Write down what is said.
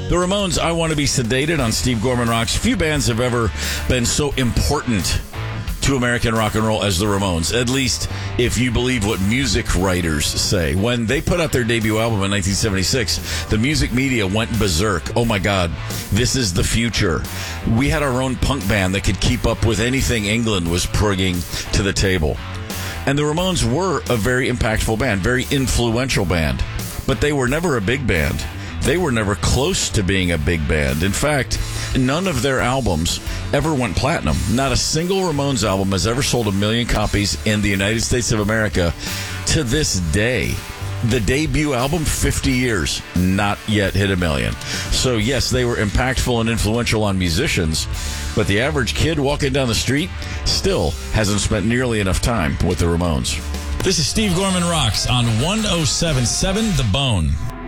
The Ramones, I Want to Be Sedated on Steve Gorman Rocks. Few bands have ever been so important to American rock and roll as the Ramones, at least if you believe what music writers say. When they put out their debut album in 1976, the music media went berserk. Oh my God, this is the future. We had our own punk band that could keep up with anything England was bringing to the table. And the Ramones were a very impactful band, very influential band, but they were never a big band. They were never close to being a big band. In fact, none of their albums ever went platinum. Not a single Ramones album has ever sold 1 million copies in the United States of America to this day. The debut album, 50 years, not yet hit 1 million. So yes, they were impactful and influential on musicians, but the average kid walking down the street still hasn't spent nearly enough time with the Ramones. This is Steve Gorman Rocks on 107.7 The Bone.